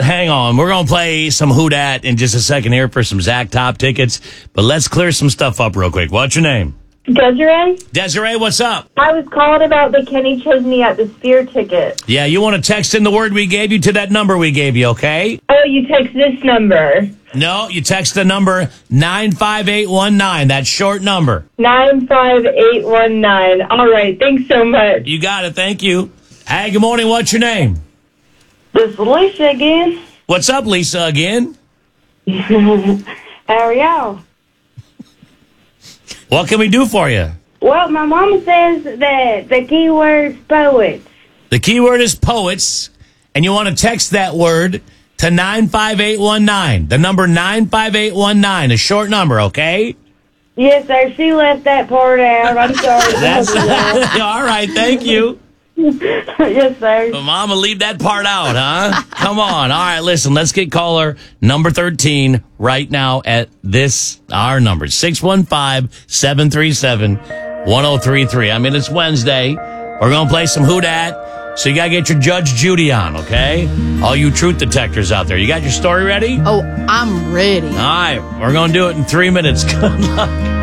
hang on. We're going to play some Who Dat in just a second here for some Zach Top tickets. But let's clear some stuff up real quick. What's your name? Desiree? Desiree, what's up? I was calling about the Kenny Chesney at the Sphere ticket. Yeah, you want to text in the word we gave you to that number we gave you, okay? Oh, you text this number. No, you text the number 95819, that short number. 95819. All right, thanks so much. You got it, thank you. Hey, good morning, what's your name? This is Lisa again. What's up, Lisa, again? How are y'all? What can we do for you? Well, my mama says that the keyword's poets. The keyword is poets, and you want to text that word to 95819. The number 95819, a short number, okay? Yes, sir. She left that part out. I'm sorry. That's all right, thank you. Yes, sir. But Mama, leave that part out, huh? Come on. All right, listen, let's get caller number 13 right now at our number, 615-737-1033. I mean, it's Wednesday. We're going to play some Who Dat. So you got to get your Judge Judy on, okay? All you truth detectors out there. You got your story ready? Oh, I'm ready. All right, we're going to do it in 3 minutes. Good luck.